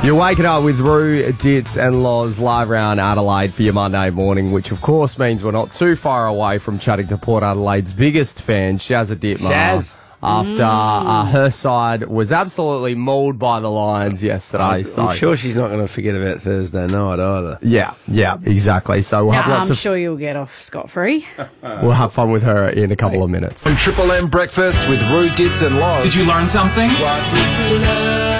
You're waking up with Roo, Ditz and Loz live around Adelaide for your Monday morning, which of course means we're not too far away from chatting to Port Adelaide's biggest fan, Shazza Dittmar. Shaz. After her side was absolutely mauled by the Lions yesterday. I'm sure she's not going to forget about Thursday night either. Yeah, exactly. So we'll have lots I'm sure you'll get off scot-free. We'll have fun with her in a couple of minutes. On Triple M Breakfast with Roo, Ditz and Loz. Did you learn something? What did we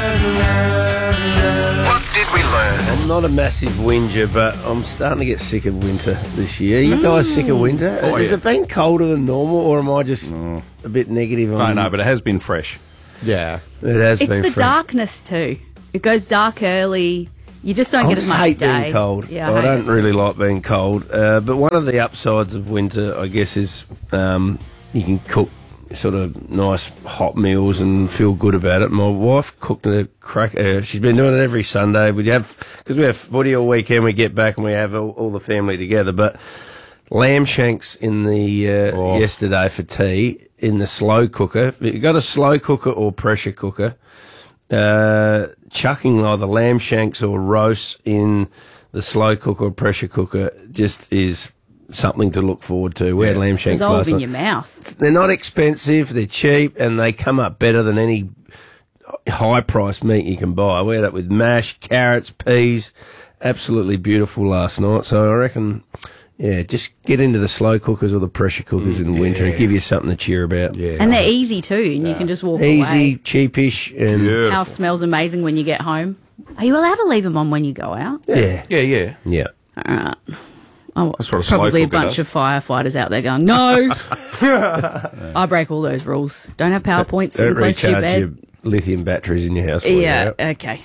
learn? I'm not a massive whinger, but I'm starting to get sick of winter this year. You guys sick of winter? Has it been colder than normal, or am I just a bit negative? I don't know, but it has been fresh. Yeah. It has It's been the fresh. darkness too. It goes dark early. You just don't I get as just much hate day. being cold. Yeah, I hate don't it. really like being cold. But one of the upsides of winter, I guess, is you can cook sort of nice hot meals and feel good about it. My wife cooked a cracker. She's been doing it every Sunday. Because we have footy all weekend, we get back and we have all the family together. But lamb shanks in the yesterday for tea in the slow cooker. If you've got a slow cooker or pressure cooker, chucking either lamb shanks or roasts in the slow cooker or pressure cooker just is something to look forward to. We had lamb shanks Dissolve last in night. your mouth. They're not expensive, they're cheap, and they come up better than any high-priced meat you can buy. We had it with mash, carrots, peas. Absolutely beautiful last night. So I reckon, just get into the slow cookers or the pressure cookers in winter and give you something to cheer about. Yeah. And they're easy too, and you can just walk Easy, away. cheapish, and House smells amazing when you get home. Are you allowed to leave them on when you go out? yeah. Yeah. All right. Oh, That's what a slow probably a cooker bunch does. of firefighters out there going, no. I break all those rules. Don't have PowerPoints Don't sitting close to your recharge bed. your lithium batteries in your house. while you're Yeah, out. okay.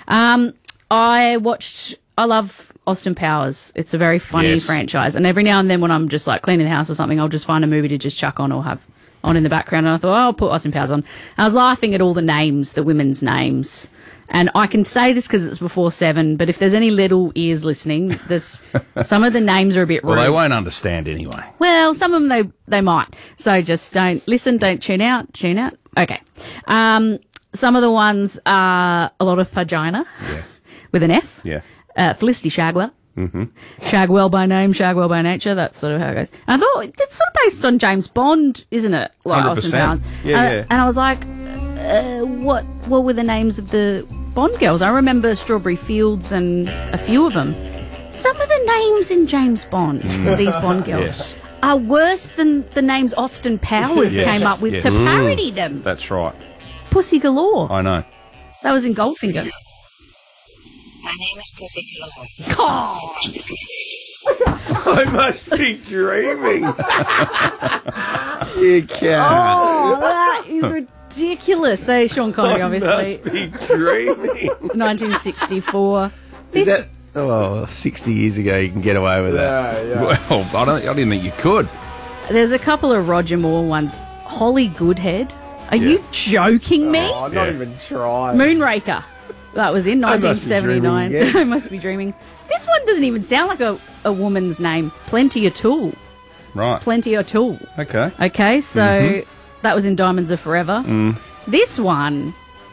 I love Austin Powers. It's a very funny Yes. franchise. And every now and then when I'm just like cleaning the house or something, I'll just find a movie to just chuck on or have on in the background. And I thought, I'll put Austin Powers on. And I was laughing at all the names, the women's names. And I can say this because it's before 7, but if there's any little ears listening, there's some of the names are a bit rude. Well, they won't understand anyway. Well, some of them they might. So just don't listen, don't tune out. Tune out. Okay. Some of the ones are a lot of vagina with an F. Yeah. Felicity Shagwell. Mm-hmm. Shagwell by name, Shagwell by nature. That's sort of how it goes. And I thought it's sort of based on James Bond, isn't it? Like 100%. Austin Powers. Yeah. And I was like, what were the names of the Bond girls? I remember Strawberry Fields and a few of them. Some of the names in James Bond, these Bond girls, Yes. are worse than the names Austin Powers Yes. came up with Yes. to parody them. That's right. Pussy galore. I know. That was in Goldfinger. My name is Pussy Galore. I must be dreaming. You can't. Oh, that is ridiculous. So Sean Connery, obviously, Must be dreaming. 1964. Is This, that 60 years ago you can get away with that? Well, I didn't think you could. there's a couple of Roger Moore ones. Holly Goodhead. Are you joking me? Oh, not even try. Moonraker. That was in I must be dreaming 1979. again. I must be dreaming. This one doesn't even sound like a woman's name. Plenty O'Toole. Right. Plenty O'Toole. Okay. Okay, so that was in Diamonds Are Forever. This one,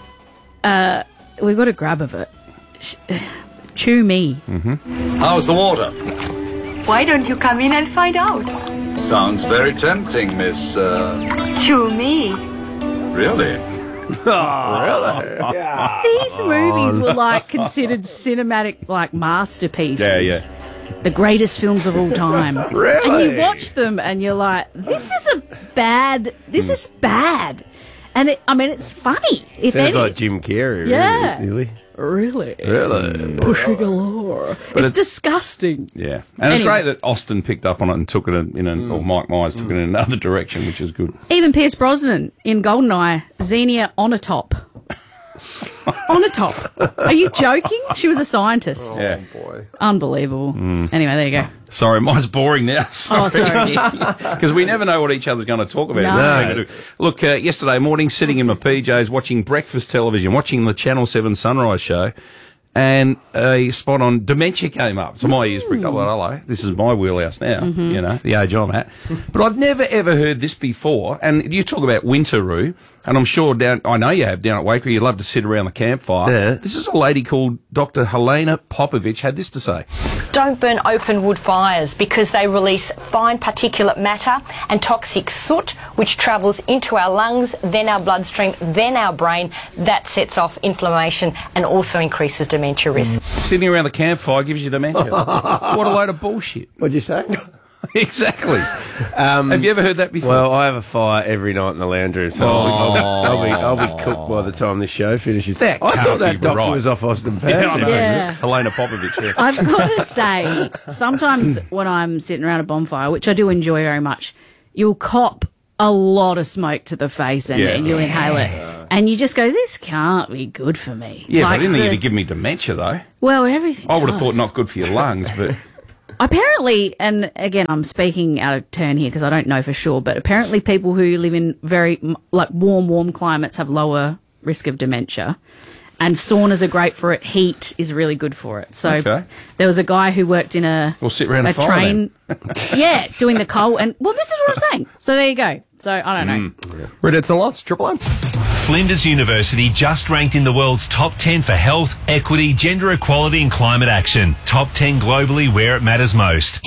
we got a grab of it. Chew Me. How's the water? Why don't you come in and find out? Sounds very tempting, Miss. Chew me. Really? These movies were like considered cinematic like masterpieces. Yeah. The greatest films of all time. Really? And you watch them and you're like, this is bad. And it's funny. If Sounds any, like Jim Carrey. Yeah. Really? really. Pushing galore. It's disgusting. Yeah. And it's Anyway. great that Austin picked up on it and took it or Mike Myers took it in another direction, which is good. Even Pierce Brosnan in Goldeneye, Xenia Onatopp. Onatopp. Are you joking? She was a scientist. Yeah. Boy. Unbelievable. Anyway, there you go. Sorry, mine's boring now. Oh, sorry. Because we never know what each other's going to talk about. in No. this segment. Look, yesterday morning, sitting in my PJs, watching breakfast television, watching the Channel 7 Sunrise show, and a spot on dementia came up. So my ears pricked up, like, hello, this is my wheelhouse now, you know, the age I'm at. But I've never, ever heard this before. And you talk about winter, Roo. And I'm sure I know you have down at Wakery, you love to sit around the campfire. Yeah. This is a lady called Dr. Helena Popovich had this to say. Don't burn open wood fires because they release fine particulate matter and toxic soot which travels into our lungs, then our bloodstream, then our brain. That sets off inflammation and also increases dementia risk. Sitting around the campfire gives you dementia. What a load of bullshit. What'd you say? Exactly. Have you ever heard that before? Well, I have a fire every night in the lounge room, so I'll be cooked by the time this show finishes. That I can't thought that be doctor right. was off Austin Powers. Yeah, I know. Yeah. Helena Popovich. Yeah. I've got to say, sometimes when I'm sitting around a bonfire, which I do enjoy very much, you'll cop a lot of smoke to the face and you inhale it. And you just go, this can't be good for me. Yeah, but I didn't think it'd give me dementia, though. Well, everything I would have does. thought not good for your lungs, but... Apparently, and again, I'm speaking out of turn here because I don't know for sure, but apparently people who live in very warm climates have lower risk of dementia. And saunas are great for it. Heat is really good for it. So there was a guy who worked in We'll sit around a a fire train. Yeah, doing the coal. And, well, this is what I'm saying. So there you go. So I don't know. Reddits and lots, Triple M. Flinders University just ranked in the world's top 10 for health, equity, gender equality and climate action. Top 10 globally where it matters most.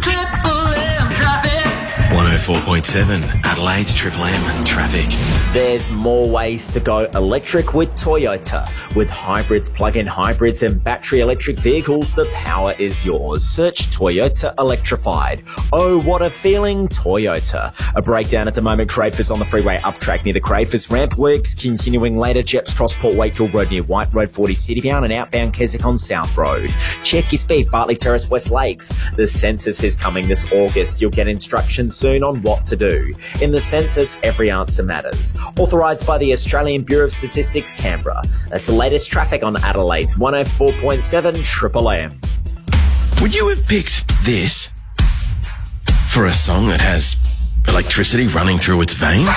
104.7 Adelaide's Triple M traffic. There's more ways to go electric with Toyota. With hybrids, plug-in hybrids and battery electric vehicles, the power is yours. Search Toyota Electrified. Oh, what a feeling, Toyota. A breakdown at the moment, Crayfus on the freeway uptrack near the Crayfus ramp. Works continuing later, Jeps Cross Port Wakefield Road near White Road 40 Citybound and outbound Keswick on South Road. Check your speed, Bartley Terrace, West Lakes. The census is coming this August. You'll get instructions soon on what to do. In the census, every answer matters. Authorised by the Australian Bureau of Statistics, Canberra. That's the latest traffic on Adelaide's 104.7 Triple M. Would you have picked this for a song that has electricity running through its veins?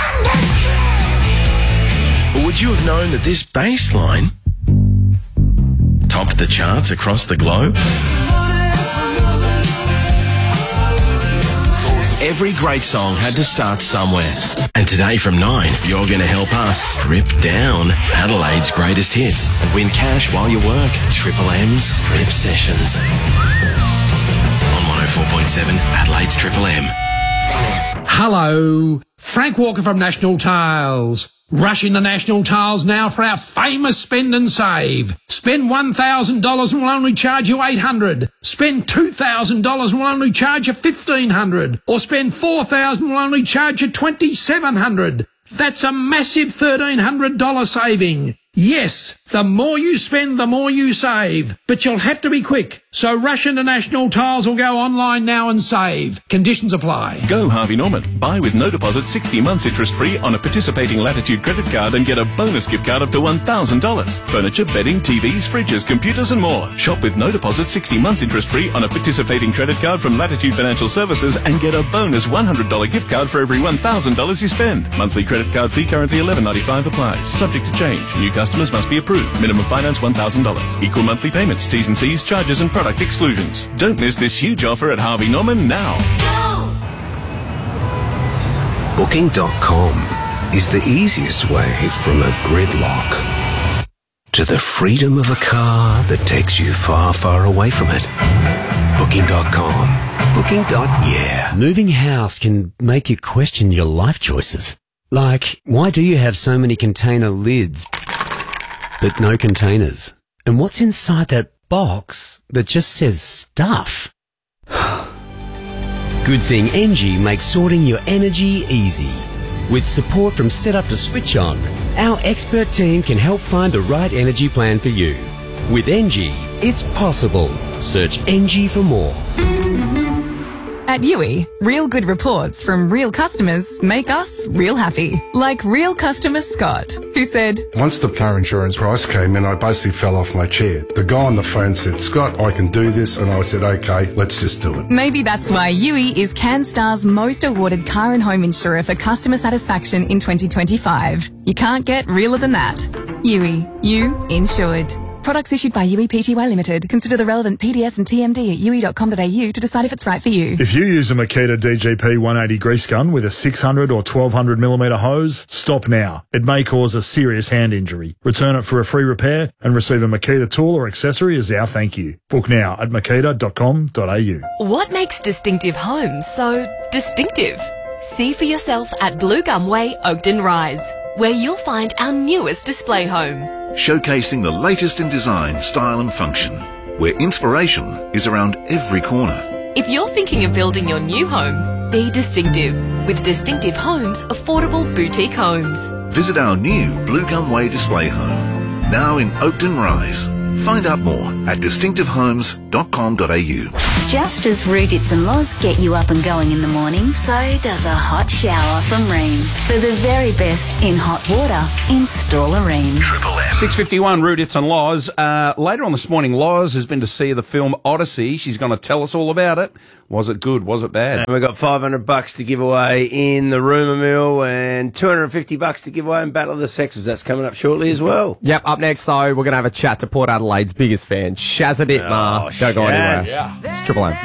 Or would you have known that this bass line topped the charts across the globe? Every great song had to start somewhere. And today from 9, you're going to help us strip down Adelaide's greatest hits and win cash while you work. Triple M's Strip Sessions. On 104.7 Adelaide's Triple M. Hello, Frank Walker from National Tiles. Rush into National Tiles now for our famous spend and save. Spend $1,000 and we'll only charge you $800. Spend $2,000 and we'll only charge you $1,500. Or spend $4,000 and we'll only charge you $2,700. That's a massive $1,300 saving. Yes, the more you spend, the more you save. But you'll have to be quick. So rush into National Tiles or go online now and save. Conditions apply. Go Harvey Norman. Buy with no deposit 60 months interest free on a participating Latitude credit card and get a bonus gift card up to $1,000. Furniture, bedding, TVs, fridges, computers and more. Shop with no deposit 60 months interest free on a participating credit card from Latitude Financial Services and get a bonus $100 gift card for every $1,000 you spend. Monthly credit card fee currently $11.95 applies. Subject to change. New customers must be approved. Minimum finance $1,000. Equal monthly payments, T's and C's, charges and product exclusions. Don't miss this huge offer at Harvey Norman now. Booking.com is the easiest way from a gridlock to the freedom of a car that takes you far, far away from it. Booking.com. Booking.yeah. Moving house can make you question your life choices. Like, why do you have so many container lids but no containers? And what's inside that box that just says stuff? Good thing Engie makes sorting your energy easy. With support from setup to switch on, our expert team can help find the right energy plan for you. With Engie, it's possible. Search Engie for more. At Yui, real good reports from real customers make us real happy. Like real customer Scott, who said, Once the car insurance price came in, I basically fell off my chair. The guy on the phone said, Scott, I can do this. And I said, okay, let's just do it. maybe that's why Yui is CanStar's most awarded car and home insurer for customer satisfaction in 2025. You can't get realer than that. Yui, you insured. Products issued by UE Pty Limited. Consider the relevant PDS and TMD at UE.com.au to decide if it's right for you. If you use a Makita DGP 180 grease gun with a 600 or 1200mm hose, stop now. It may cause a serious hand injury. Return it for a free repair and receive a Makita tool or accessory as our thank you. Book now at makita.com.au. What makes Distinctive Homes so distinctive? See for yourself at Blue Gum Way, Oakden Rise, where you'll find our newest display home. Showcasing the latest in design, style and function, where inspiration is around every corner. If you're thinking of building your new home, be distinctive with Distinctive Homes Affordable Boutique Homes. Visit our new Blue Gum Way display home, now in Oakden Rise. Find out more at distinctivehomes.com.au. Just as Rudits and Loz get you up and going in the morning, so does a hot shower from Rheem. For the very best in hot water, install a Rheem. 6:51, Rudits and Loz. Later on this morning, Loz has been to see the film Odyssey. She's going to tell us all about it. Was it good? Was it bad? And we've got $500 to give away in the rumour mill and $250 to give away in Battle of the Sexes. That's coming up shortly as well. Yep, up next, though, we're going to have a chat to Port Adelaide's biggest fan, Shazza Dittmar. Don't go anywhere. It's Triple M.